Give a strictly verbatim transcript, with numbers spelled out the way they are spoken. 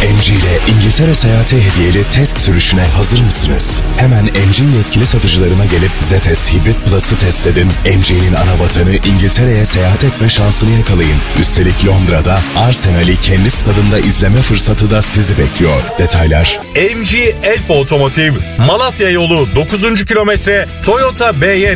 M G ile İngiltere seyahati hediyeli test sürüşüne hazır mısınız? Hemen M G yetkili satıcılarına gelip Z S Hybrid Plus'ı test edin. M G'nin ana vatanı İngiltere'ye seyahat etme şansını yakalayın. Üstelik Londra'da Arsenal'i kendi stadında izleme fırsatı da sizi bekliyor. Detaylar M G Elp Otomotiv, Malatya yolu dokuzuncu kilometre, Toyota B Y